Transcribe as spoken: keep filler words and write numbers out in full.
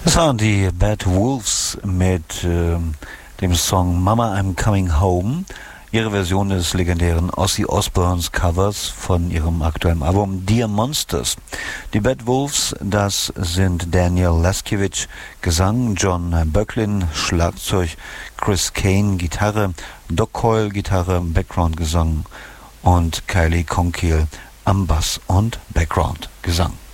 Das waren die Bad Wolves mit äh, dem Song Mama I'm Coming Home. Ihre Version des legendären Ozzy Osbournes Covers von ihrem aktuellen Album Dear Monsters. Die Bad Wolves, das sind Daniel Laskiewicz, Gesang, John Böcklin, Schlagzeug, Chris Kane, Gitarre, Doc Coyle, Gitarre, Background-Gesang und Kylie Conkeal am Bass und Background-Gesang.